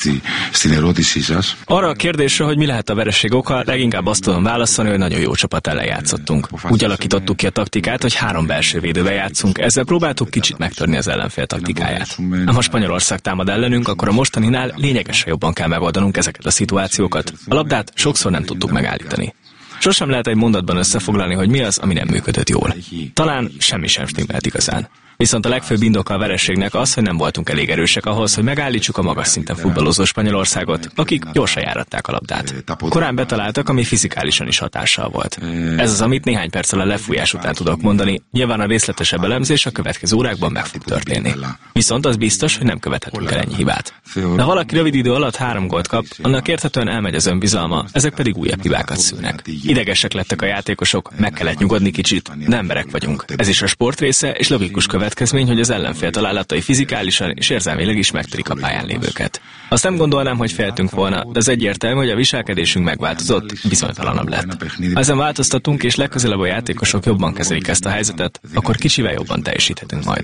Arra a kérdésre, hogy mi lehet a vereség oka, leginkább azt tudom válaszolni, hogy nagyon jó csapat ellen játszottunk. Úgy alakítottuk ki a taktikát, hogy 3 belső védővel játszunk, ezzel próbáltuk kicsit megtörni az ellenfél taktikáját. Ha Spanyolország támad ellenünk, akkor a mostaninál lényegesen jobban kell megoldanunk ezeket a szituációkat. A labdát sokszor nem tudtuk megállítani. Sosem lehet egy mondatban összefoglalni, hogy mi az, ami nem működött jól. Talán semmi sem stimmelt igazán. Viszont a legfőbb indoka a vereségnek az, hogy nem voltunk elég erősek ahhoz, hogy megállítsuk a magas szinten futballozó Spanyolországot, akik gyorsan járatták a labdát. Korán betaláltak, ami fizikálisan is hatással volt. Ez az, amit néhány perccel a lefújás után tudok mondani, nyilván a részletesebb elemzés a következő órákban meg fog történni. Viszont az biztos, hogy nem követhetünk el ennyi hibát. De ha valaki rövid idő alatt 3 gólt kap, annak érthetően elmegy az önbizalma, ezek pedig újabb hibákat szülnek. Idegesek lettek a játékosok, meg kellett nyugodni kicsit, de emberek vagyunk. Ez is a sport része, és logikus következmény, hogy az ellenfél találatai fizikálisan és érzelmileg is megtörik a pályán lévőket. Azt nem gondolnám, hogy féltünk volna, de ez egyértelmű, hogy a viselkedésünk megváltozott, bizonytalanabb lett. Ha ezen változtatunk, és legközelebb a játékosok jobban kezelik ezt a helyzetet, akkor kicsivel jobban teljesíthetünk majd.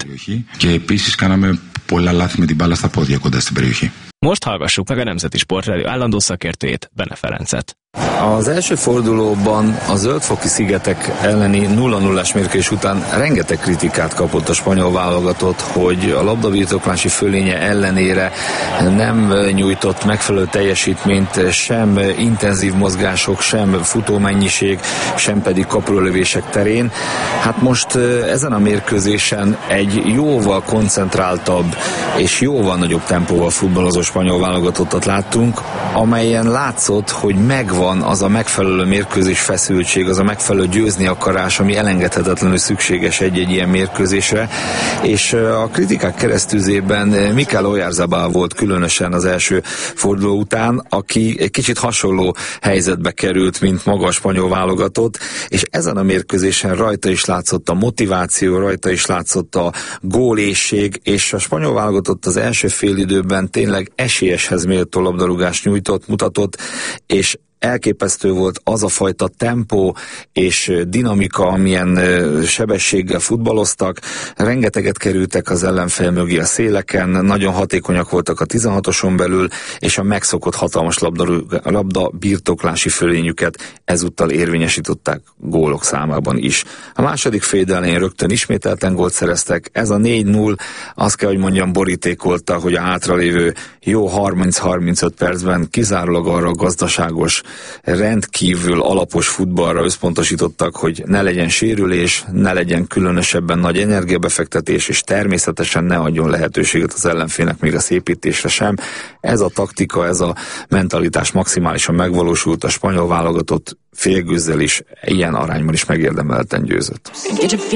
Most hallgassuk meg a Nemzeti Sportrádió állandó szakértőjét, Bene Ferencet. Az első fordulóban a Zöld-foki szigetek elleni 0-0-es mérkőzés után rengeteg kritikát kapott a spanyol válogatott, hogy a labdabirtoklási fölénye ellenére nem nyújtott megfelelő teljesítményt, sem intenzív mozgások, sem futómennyiség, sem pedig kapulölövések terén. Hát most ezen a mérkőzésen egy jóval koncentráltabb és jóval nagyobb tempóval futballozó spanyol válogatottat láttunk, amelyen látszott, hogy megvan az a megfelelő mérkőzés feszültség, az a megfelelő győzni akarás, ami elengedhetetlenül szükséges egy-egy ilyen mérkőzésre, és a kritikák keresztüzében Mikel Oyarzabal volt különösen az első forduló után, aki egy kicsit hasonló helyzetbe került, mint maga a spanyol válogatott, és ezen a mérkőzésen rajta is látszott a motiváció, rajta is látszott a gólészség, és a spanyol válogatott az első félidőben tényleg esélyeshez méltó labdarúgást mutatott, és elképesztő volt az a fajta tempó és dinamika, amilyen sebességgel futballoztak, rengeteget kerültek az ellenfél mögé a széleken, nagyon hatékonyak voltak a 16-oson belül, és a megszokott hatalmas labda birtoklási fölényüket ezúttal érvényesítettek gólok számában is. A második fél elején rögtön ismételten gólt szereztek, ez a 4-0 azt kell, hogy mondjam, borítékolta, hogy a hátralévő jó 30-35 percben kizárólag arra a gazdaságos, rendkívül alapos futballra összpontosítottak, hogy ne legyen sérülés, ne legyen különösebben nagy energiabefektetés, és természetesen ne adjon lehetőséget az ellenfélnek még a szépítésre sem. Ez a taktika, ez a mentalitás maximálisan megvalósult, a spanyol válogatott félgőzzel is, ilyen arányban is megérdemelten győzött.